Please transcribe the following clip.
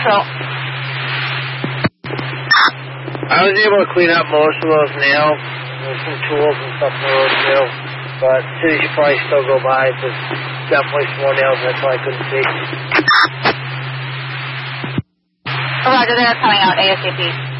patrol. I was able to clean up most of those nails. There's some tools and stuff in the road too. But city should probably still go by. There's definitely some more nails that's why I couldn't see. Roger, they're coming out ASAP.